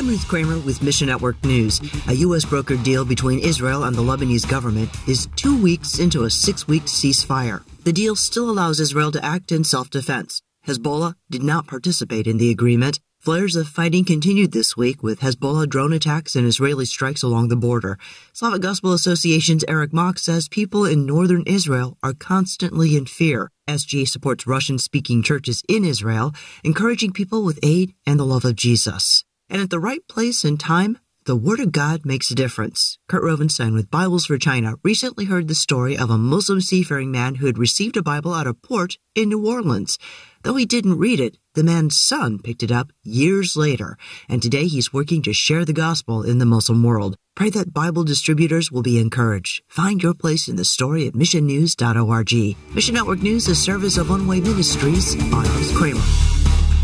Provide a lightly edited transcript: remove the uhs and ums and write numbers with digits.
I'm Ruth Kramer with Mission Network News. A U.S. brokered deal between Israel and the Lebanese government is 2 weeks into a 6-week ceasefire. The deal still allows Israel to act in self-defense. Hezbollah did not participate in the agreement. Flares of fighting continued this week with Hezbollah drone attacks and Israeli strikes along the border. Slavic Gospel Association's Eric Mock says people in northern Israel are constantly in fear. SGA supports Russian-speaking churches in Israel, encouraging people with aid and the love of Jesus. And at the right place and time, the Word of God makes a difference. Kurt Rovenstein with Bibles for China recently heard the story of a Muslim seafaring man who had received a Bible at a port in New Orleans. Though he didn't read it, the man's son picked it up years later, and today he's working to share the gospel in the Muslim world. Pray that Bible distributors will be encouraged. Find your place in the story at missionnews.org. Mission Network News, a service of One Way Ministries. I'm Ruth Kramer.